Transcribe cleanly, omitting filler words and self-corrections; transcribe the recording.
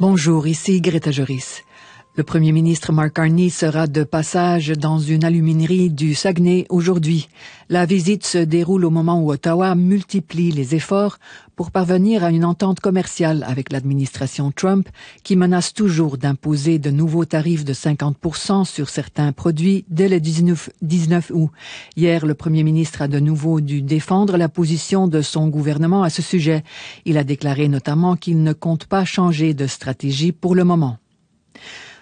Bonjour, ici Greta Joris. Le premier ministre Mark Carney sera de passage dans une aluminerie du Saguenay aujourd'hui. La visite se déroule au moment où Ottawa multiplie les efforts pour parvenir à une entente commerciale avec l'administration Trump qui menace toujours d'imposer de nouveaux tarifs de 50% sur certains produits dès le 19 août. Hier, le premier ministre a de nouveau dû défendre la position de son gouvernement à ce sujet. Il a déclaré notamment qu'il ne compte pas changer de stratégie pour le moment.